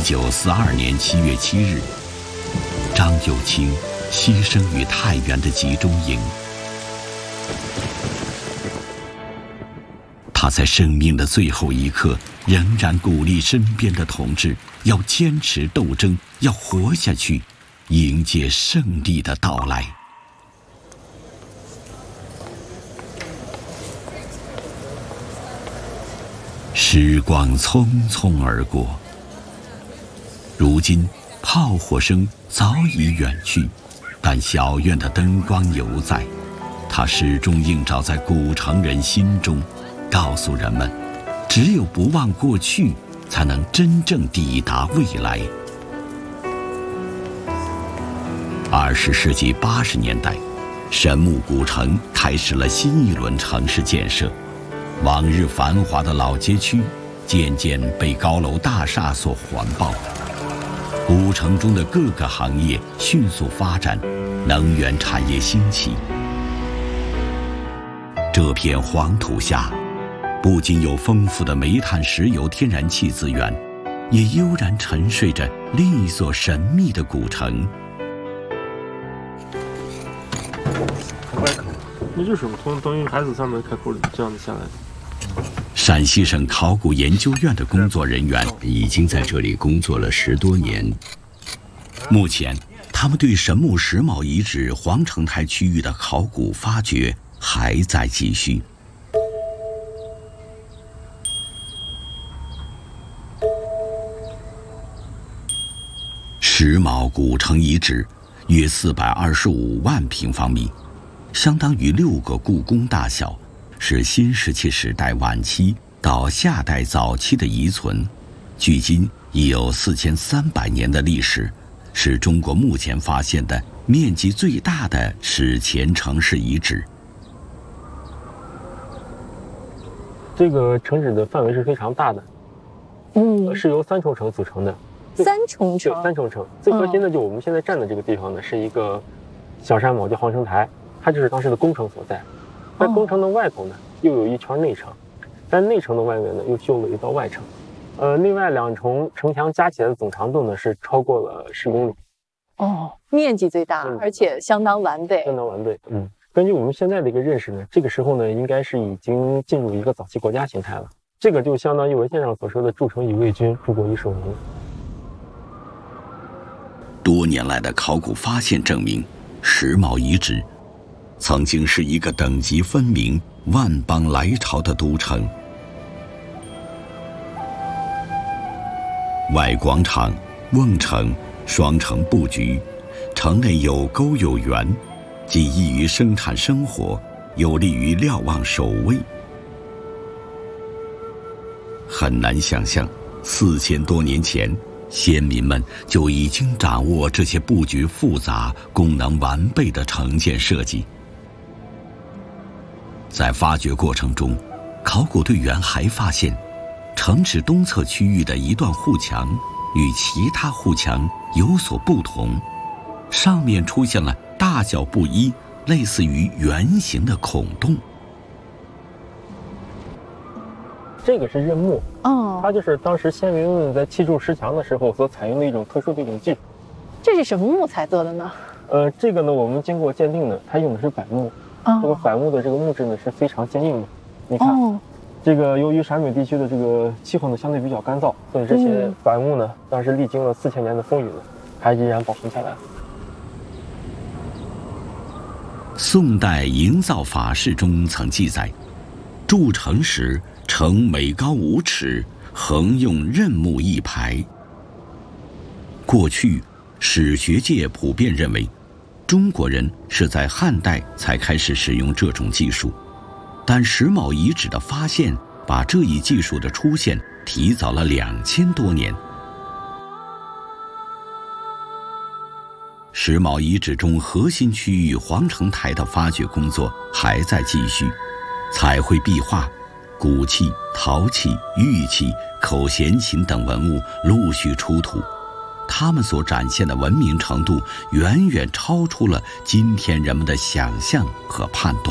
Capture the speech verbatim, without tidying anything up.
九四二年七月七日，张有清牺牲于太原的集中营。他在生命的最后一刻，仍然鼓励身边的同志要坚持斗争，要活下去，迎接胜利的到来。时光匆匆而过，如今炮火声早已远去，但小院的灯光犹在，它始终映照在古城人心中，告诉人们，只有不忘过去，才能真正抵达未来。二十世纪八十年代，神木古城开始了新一轮城市建设，往日繁华的老街区渐渐被高楼大厦所环抱，古城中的各个行业迅速发展，能源产业兴起。这片黄土下，不仅有丰富的煤炭、石油、天然气资源，也悠然沉睡着另一所神秘的古城。 那就是从等于海子上面开口这样子下来的。 陕西省考古研究院的工作人员已经在这里工作了十多年。 目前，他们对神木石峁遗址皇城台区域的考古发掘还在继续。石峁古城遗址约四百二十五万平方米，相当于六个故宫大小，是新石器时代晚期到夏代早期的遗存，距今已有四千三百年的历史，是中国目前发现的面积最大的史前城市遗址。 这个城址的范围是非常大的，嗯，是由三重城组成的。 三重城， 对，三重城最核心的就我们现在站的这个地方呢，是一个小山峁，叫皇城台，它就是当时的宫城所在。在宫城的外头呢，又有一圈内城，在内城的外面呢，又修了一道外城。呃，另外两重城墙加起来的总长度呢，是超过了十公里。 哦，面积最大，嗯、而且相当完备。 相当完备，嗯。根据我们现在的一个认识呢，这个时候呢，应该是已经进入一个早期国家形态了。这个就相当于文献上所说的“筑城以卫军，筑国以守民”。 多年来的考古发现证明，石峁遗址曾经是一个等级分明、万邦来朝的都城。外广场、瓮城、双城布局，城内有沟有园，既易于生产生活，有利于瞭望守卫。很难想象，四千多年前，先民们就已经掌握这些布局复杂、功能完备的城建设计。在发掘过程中，考古队员还发现，城址东侧区域的一段护墙与其他护墙有所不同，上面出现了大小不一、类似于圆形的孔洞。 这个是刃木， 哦， 它就是当时先民们在砌筑石墙的时候所采用的一种特殊的一种技术。 这是什么木材做的呢？ 呃，这个呢，我们经过鉴定的，它用的是柏木。哦、这个柏木的这个木质呢是非常坚硬的。你看，哦、这个由于陕北地区的这个气候呢相对比较干燥，所以这些柏木呢，当时历经了四千年的风雨呢，还依然保存下来。 宋代营造法式中曾记载，筑城时城每高五尺，横用刃木一排。过去史学界普遍认为，中国人是在汉代才开始使用这种技术，但石峁遗址的发现把这一技术的出现提早了两千多年。石峁遗址中核心区域皇城台的发掘工作还在继续，彩绘壁画、骨器、陶器、玉器、口弦琴等文物陆续出土，他们所展现的文明程度远远超出了今天人们的想象和判断。